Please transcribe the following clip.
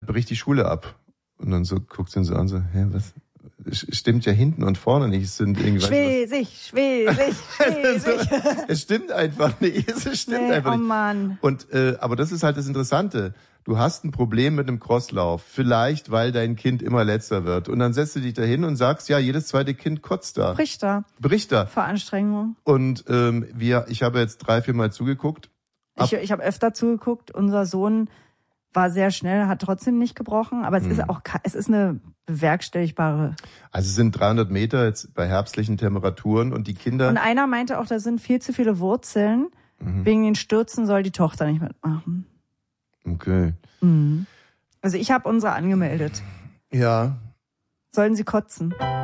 bricht die Schule ab. Und dann so guckt sie ihn so an, so, hä, was? Stimmt ja hinten und vorne nicht. Es sind irgendwie, schwesig. Es stimmt einfach nicht. Es stimmt einfach nicht. Oh Mann. Und, aber das ist halt das Interessante. Du hast ein Problem mit einem Crosslauf. Vielleicht, weil dein Kind immer letzter wird. Und dann setzt du dich da hin und sagst, ja, jedes zweite Kind kotzt da. Bricht da. Vor Anstrengung. Und ich habe jetzt 3-4 Mal zugeguckt. Ich habe öfter zugeguckt. Unser Sohn war sehr schnell, hat trotzdem nicht gebrochen. Aber es ist eine bewerkstelligbare. Also es sind 300 Meter jetzt bei herbstlichen Temperaturen und die Kinder... Und einer meinte auch, da sind viel zu viele Wurzeln. Wegen den Stürzen soll die Tochter nicht mitmachen. Okay. Also ich habe unsere angemeldet. Ja. Sollen sie kotzen?